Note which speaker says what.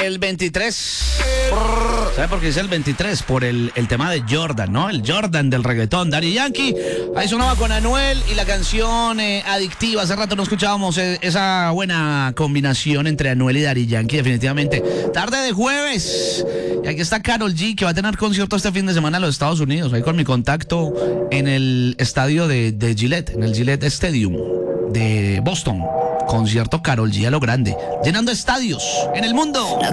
Speaker 1: El 23. ¿Sabe por qué es el 23? Por el tema de Jordan, ¿no? El Jordan del reggaetón. Daddy Yankee. Ahí sonaba con Anuel y la canción Adictiva. Hace rato no escuchábamos esa buena combinación entre Anuel y Daddy Yankee, definitivamente. Tarde de jueves. Y aquí está Karol G, que va a tener concierto este fin de semana en los Estados Unidos. Ahí con mi contacto en el estadio de Gillette, en el Gillette Stadium de Boston. Concierto Karol G a lo grande, llenando estadios en el mundo.